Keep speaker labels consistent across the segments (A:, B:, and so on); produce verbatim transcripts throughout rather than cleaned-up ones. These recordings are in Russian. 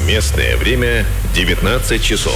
A: Местное время девятнадцать часов.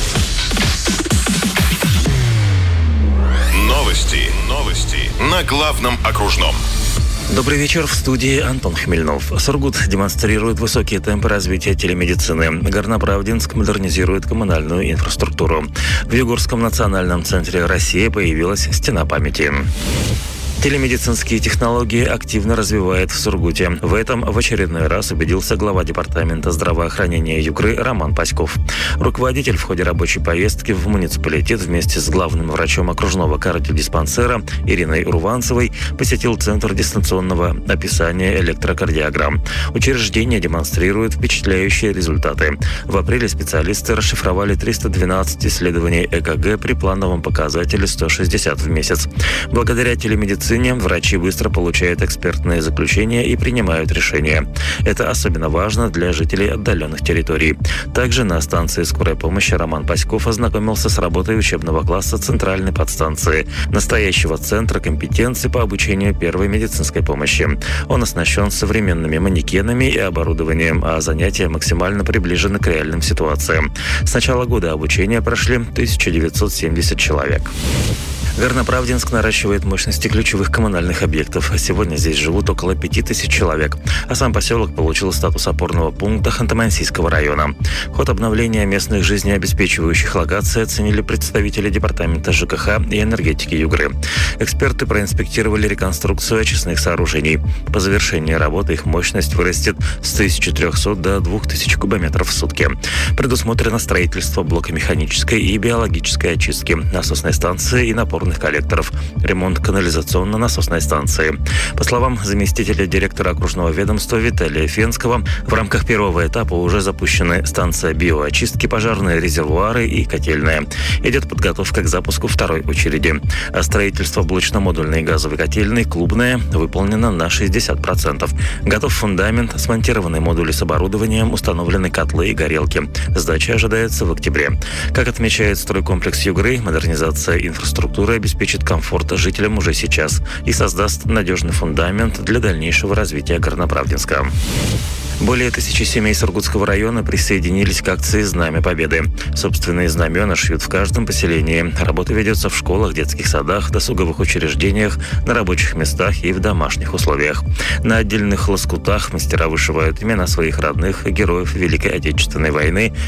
A: Новости. Новости. На главном окружном.
B: Добрый вечер, в студии Антон Хмельнов. Сургут демонстрирует высокие темпы развития телемедицины. Горноправдинск модернизирует коммунальную инфраструктуру. В Югорском национальном центре России появилась стена памяти. Телемедицинские технологии активно развивает в Сургуте. В этом в очередной раз убедился глава департамента здравоохранения Югры Роман Паськов. Руководитель в ходе рабочей поездки в муниципалитет вместе с главным врачом окружного кардиодиспансера Ириной Урванцевой посетил Центр дистанционного описания электрокардиограмм. Учреждение демонстрирует впечатляющие результаты. В апреле специалисты расшифровали триста двенадцать исследований ЭКГ при плановом показателе сто шестьдесят в месяц. Благодаря телемедицине врачи быстро получают экспертные заключения и принимают решения. Это особенно важно для жителей отдаленных территорий. Также на станции скорой помощи Роман Паськов ознакомился с работой учебного класса центральной подстанции, настоящего центра компетенции по обучению первой медицинской помощи. Он оснащен современными манекенами и оборудованием, а занятия максимально приближены к реальным ситуациям. С начала года обучения прошли тысяча девятьсот семьдесят человек. Горноправдинск наращивает мощности ключевых коммунальных объектов. Сегодня здесь живут около пяти тысяч человек, а сам поселок получил статус опорного пункта Ханты-Мансийского района. Ход обновления местных жизнеобеспечивающих локаций оценили представители департамента ЖКХ и энергетики Югры. Эксперты проинспектировали реконструкцию очистных сооружений. По завершении работы их мощность вырастет с тысячи трехсот до двух тысяч кубометров в сутки. Предусмотрено строительство блока механической и биологической очистки, насосной станции и напорной коллекторов, ремонт канализационно-насосной станции. По словам заместителя директора окружного ведомства Виталия Фенского, в рамках первого этапа уже запущены станция биоочистки, пожарные резервуары и котельная. Идет подготовка к запуску второй очереди. А строительство блочно-модульной газовой котельной «Клубная» выполнено на шестьдесят процентов. Готов фундамент, смонтированы модули с оборудованием, установлены котлы и горелки. Сдача ожидается в октябре. Как отмечает стройкомплекс Югры, модернизация инфраструктуры обеспечит комфорт жителям уже сейчас и создаст надежный фундамент для дальнейшего развития Горноправдинска. Более тысячи семей Сургутского района присоединились к акции «Знамя Победы». Собственные знамена шьют в каждом поселении. Работа ведется в школах, детских садах, досуговых учреждениях, на рабочих местах и в домашних условиях. На отдельных лоскутах мастера вышивают имена своих родных, героев Великой Отечественной войны,